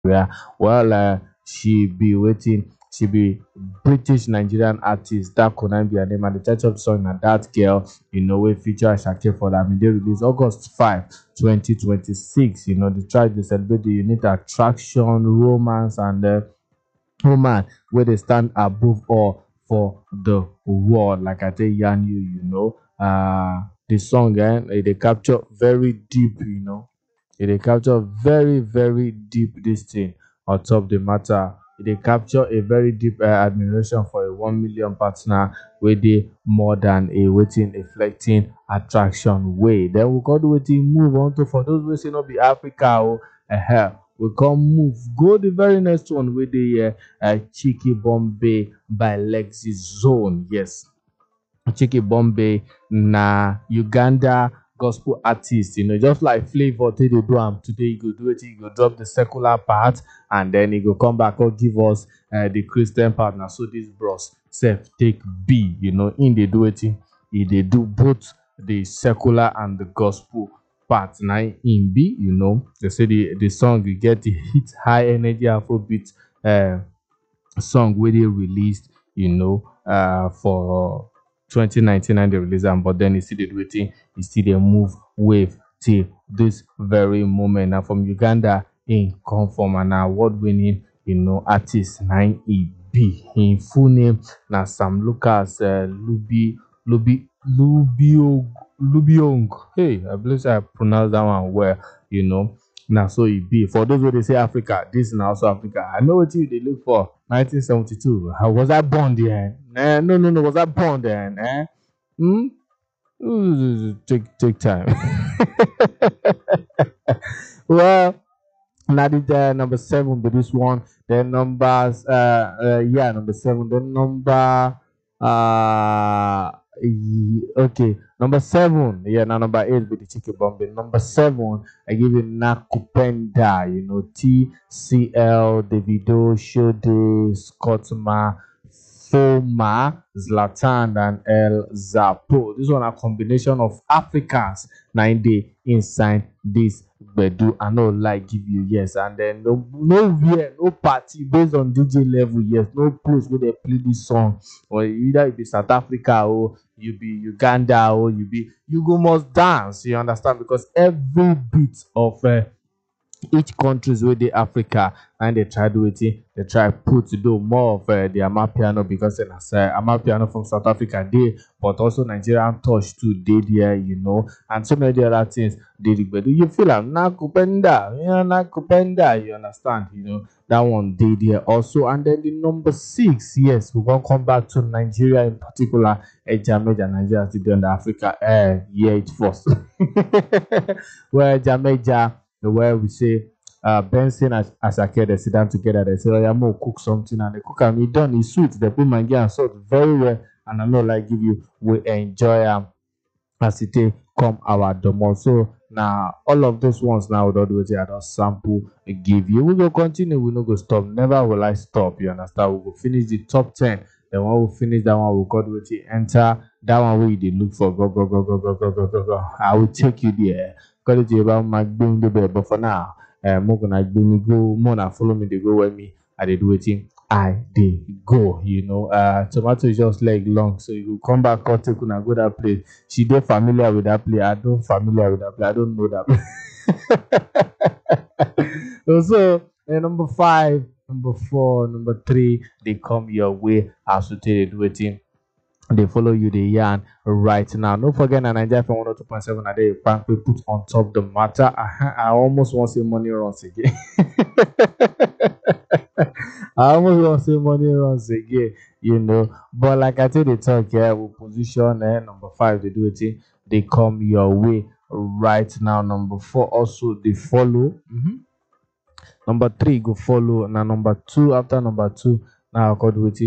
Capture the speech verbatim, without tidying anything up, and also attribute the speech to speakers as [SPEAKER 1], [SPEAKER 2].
[SPEAKER 1] Nigeria. Well, uh, she be waiting. She be British Nigerian artist. That could not be her name. And the title of the song na That Girl. You know, we feature Asake for that. I mean, they released August fifth, twenty twenty-six. You know, they try to celebrate the unique attraction, romance, and uh, woman where they stand above all for the world. Like I tell Yan you, you know, uh, the song, eh, eh, they capture very deep, you know, it they capture very, very deep this thing on top the matter. It they capture a very deep uh, admiration for a one million partner where they more than a waiting, reflecting attraction way. Then we got waiting move on to for those who say not be Africa or uh, we can move. Go the very next one with the uh, uh, Cheeky Bombay by Lexis Zone. Yes, Chike Bombay na Uganda gospel artist, you know, just like Flavor take dey do am today, he go do it, he go drop the secular part and then he go come back and give us uh, the Christian part. Na so this bros self take be, you know, in dey do it, he dey do both the secular and the gospel part. Na him be, you know, they say the the song you get the hit high energy Afrobeat uh, song wey dey released, you know, uh, for twenty nineteen and they release am, but then e still dey do wetin e still dey move wave till this very moment. Na from Uganda im come from, an award-winning, you know, artist na im e be. Im full name na Sam Lucas uh, Lubi Lubi Lubiong Lubiong. Hey, I believe say I pronounce that one well, you know. Na so e be. For those wey dey say Africa, this na also Africa. I know wetin you dey look for. nineteen seventy-two. How was I born then? Eh, no, no, no. Was I born then? Eh? Hmm? Ooh, take take time. Well, now the uh, number seven, but this one, then numbers, uh, uh, yeah, number seven, then number, uh, ye- okay, number seven, yeah, now number eight with the chicken bombay. Number seven, I give you Nakupenda, you know, T C L, Davido, Shode, Scottma, Foma, Zlatan, and El Zapo. This one a combination of Africans nine day inside this Bedu. I know like give you yes, and then no nowhere, no party based on D J level, yes, no place where they play this song. Or either it be South Africa or you be Uganda or you be you go must dance, you understand? Because every bit of uh, each countries wey dey Africa and they try do wetin they try put to do more of uh, the Amapiano, because then as uh, Amapiano from South Africa dey, but also Nigerian touch too dey there, you know, and so many other things dey the gbedu. You feel am Nakupenda, yeah, Nakupenda, you understand, you know, that one dey there also. And then the number six, yes, we gonna come back to Nigeria in particular. Ejameja, Nigeria still dey under Africa. Uh, yeah, it first. Well, Ejameja, where we say uh Benson as Asake, they sit down together, they say, oh yeah, more cook something, and they cook and it done, it's sweet, they put mango and salt very well, and I know like give you we enjoy am as it take come our domo. So now all of those ones now without waiting I don't sample uh, give you. We go continue, we no go stop. Never will I stop. You understand? We go finish the top ten. Then when we finish that one, we got waiting enter that one where you dey look for go go go go go go go go go. I will take you there. Call it about my going the bed. But for now, uh more gonna give me go more na follow me they go with me. I did waiting. I did go, you know. Uh tomato is just leg long, so you go come back and take una go that place. She dey familiar with that play. I don't familiar with that play. I don't know that play. So uh, number five, number four, number three, they come your way as to tell it waiting. They follow you the yarn right now. Don't forget that Nigeria from one oh two point seven a day bank we put on top the matter. I, I almost want to say money runs again. I almost want to say money runs again, you know. But like I tell the talk here, we position eh, number five, they do it, eh, they come your way right now. Number four also they follow. Mhm. Number three go follow. Now number two after number two. Now I got waiting.